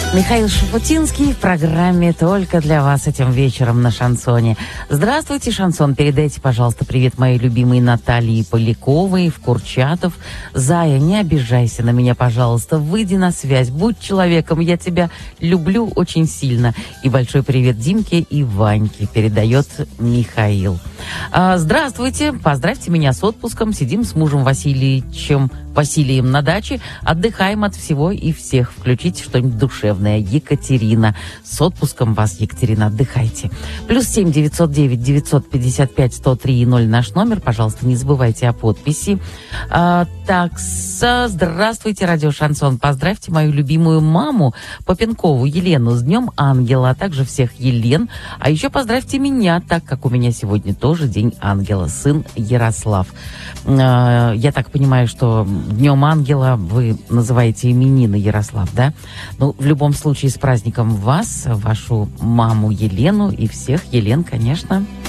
Михаил Шуфутинский в программе «Только для вас» этим вечером на Шансоне. Здравствуйте, Шансон. Передайте, пожалуйста, привет моей любимой Наталье Поляковой в Курчатов. Зая, не обижайся на меня, пожалуйста. Выйди на связь, будь человеком. Я тебя люблю очень сильно. И большой привет Димке и Ваньке, передает Михаил. Здравствуйте. Поздравьте меня с отпуском. Сидим с мужем Василием на даче. Отдыхаем от всего и всех. Включите что-нибудь душевное. Екатерина. С отпуском вас, Екатерина. Отдыхайте. +7 909 955 103 0 наш номер. Пожалуйста, не забывайте о подписи. Здравствуйте, радио Шансон. Поздравьте мою любимую маму Попенкову Елену с Днем Ангела, а также всех Елен. А еще поздравьте меня, так как у меня сегодня тоже День Ангела. Сын Ярослав. Я так понимаю, что Днем Ангела вы называете именины, Ярослав, да? Ну, в любом случае, с праздником вас, вашу маму Елену и всех Елен, конечно.